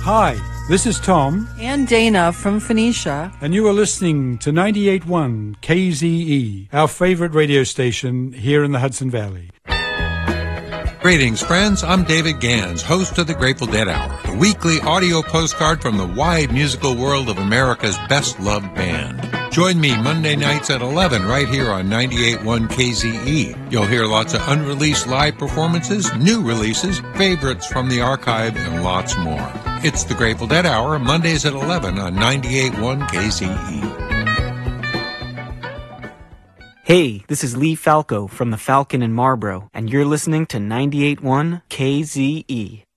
Hi, this is Tom. And Dana from Phoenicia. And you are listening to 98.1 KZE, our favorite radio station here in the Hudson Valley. Greetings, friends. I'm David Gans, host of the Grateful Dead Hour, a weekly audio postcard from the wide musical world of America's best-loved band. Join me Monday nights at 11 right here on 98.1 KZE. You'll hear lots of unreleased live performances, new releases, favorites from the archive, and lots more. It's the Grateful Dead Hour, Mondays at 11 on 98.1 KZE. Hey, this is Lee Falco from the Falcon in Marlboro, and you're listening to 98.1 KZE.